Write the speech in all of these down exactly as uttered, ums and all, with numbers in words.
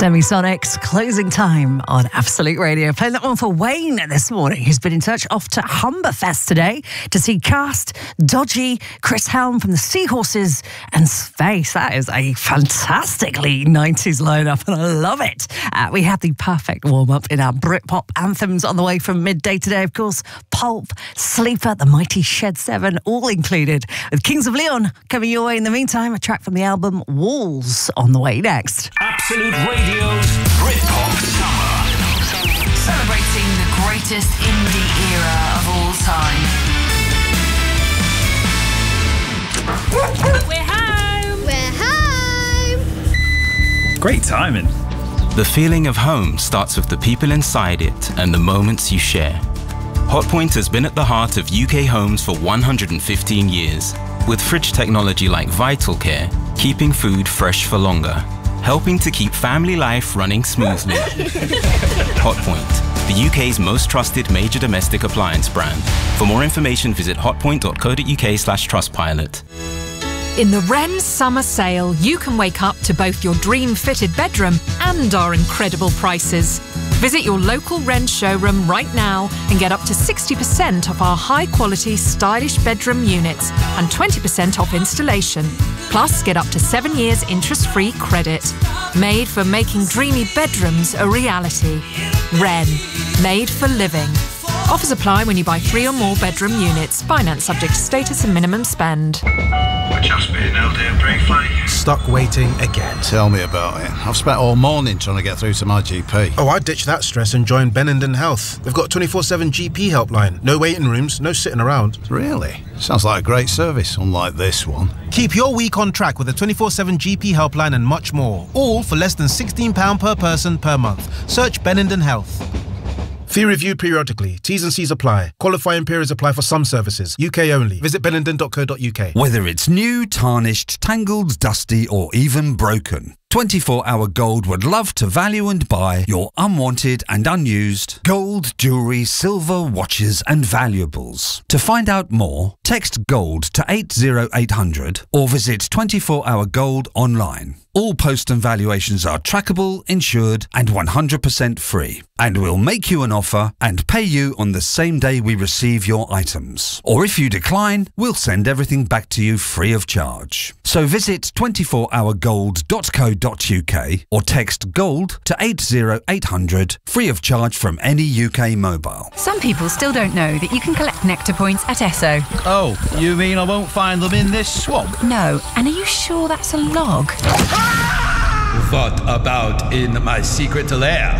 Semisonics, closing time on Absolute Radio. Playing that one for Wayne this morning, who's been in touch, off to Humberfest today to see Cast, Dodgy, Chris Helm from the Seahorses and Space. That is a fantastically nineties lineup and I love it. Uh, we had the perfect warm-up in our Britpop anthems on the way from midday today. Of course, Pulp, Sleeper, The Mighty Shed seven, all included, with Kings of Leon coming your way in the meantime. A track from the album Walls on the way next. Absolute Radio's Britpop Summer. Celebrating the greatest indie era of all time. We're home! We're home! Great timing. The feeling of home starts with the people inside it and the moments you share. Hotpoint has been at the heart of U K homes for one hundred fifteen years, with fridge technology like Vital Care, keeping food fresh for longer, helping to keep family life running smoothly. Hotpoint, the U K's most trusted major domestic appliance brand. For more information, visit hotpoint dot co dot uk slash trustpilot. In the Wren Summer Sale, you can wake up to both your dream-fitted bedroom and our incredible prices. Visit your local Wren showroom right now and get up to sixty percent off our high-quality, stylish bedroom units and twenty percent off installation. Plus, get up to seven years interest-free credit. Made for making dreamy bedrooms a reality. Wren, made for living. Offers apply when you buy three or more bedroom units. Finance subject to status and minimum spend. We're just being held here briefly. Stuck waiting again. Tell me about it. I've spent all morning trying to get through to my G P. Oh, I ditched that stress and joined Benenden Health. They've got a twenty-four seven G P helpline. No waiting rooms, no sitting around. Really? Sounds like a great service, unlike this one. Keep your week on track with a twenty-four seven G P helpline and much more. All for less than sixteen pounds per person per month. Search Benenden Health. Fee reviewed periodically. T's and C's apply. Qualifying periods apply for some services. U K only. Visit benenden dot co dot uk. Whether it's new, tarnished, tangled, dusty or even broken, twenty-four hour Gold would love to value and buy your unwanted and unused gold, jewellery, silver, watches and valuables. To find out more, text GOLD to eight zero eight hundred or visit twenty-four hour gold online. All post and valuations are trackable, insured and one hundred percent free. And we'll make you an offer and pay you on the same day we receive your items. Or if you decline, we'll send everything back to you free of charge. So visit twenty-four hour gold dot co dot uk or text GOLD to eight zero eight hundred, free of charge from any U K mobile. Some people still don't know that you can collect Nectar points at Esso. Oh, you mean I won't find them in this swamp? No, and are you sure that's a log? What about in my secret lair?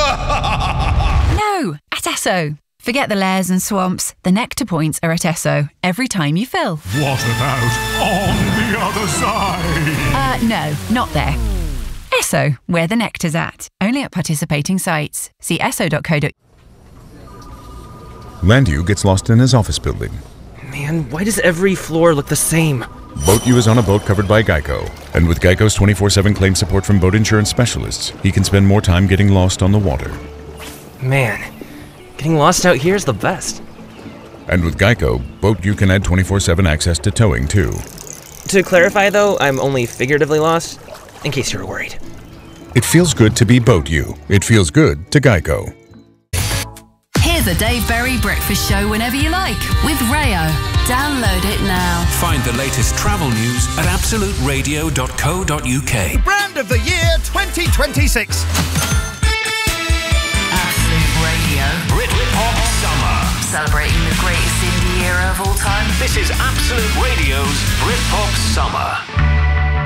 No, at Esso. Forget the lairs and swamps. The Nectar points are at Esso every time you fill. What about on the other side? Uh, no, not there. Esso, where the nectar's at. Only at participating sites. See esso dot co dot uk. Landu gets lost in his office building. Man, why does every floor look the same? BoatU is on a boat covered by Geico, and with Geico's twenty-four seven claim support from boat insurance specialists, he can spend more time getting lost on the water. Man, getting lost out here is the best. And with Geico, BoatU can add twenty-four seven access to towing too. To clarify though, I'm only figuratively lost, in case you were worried. It feels good to be BoatU. It feels good to Geico. Hear the Dave Berry Breakfast Show whenever you like with Rayo. Download it now. Find the latest travel news at absolute radio dot co dot uk. Brand of the year twenty twenty-six. Absolute Radio. Britpop Summer. Celebrating the greatest indie era of all time. This is Absolute Radio's Britpop Summer.